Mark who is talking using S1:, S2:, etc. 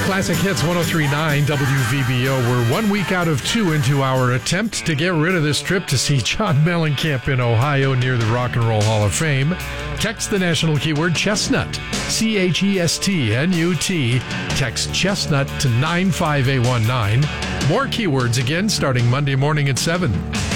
S1: Classic Hits 103.9 WVBO. We're 1 week out of 2 into our attempt to get rid of this trip to see John Mellencamp in Ohio near the Rock and Roll Hall of Fame. Text the national keyword Chestnut, CHESTNUT. Text Chestnut to 95819. More keywords again starting Monday morning at 7.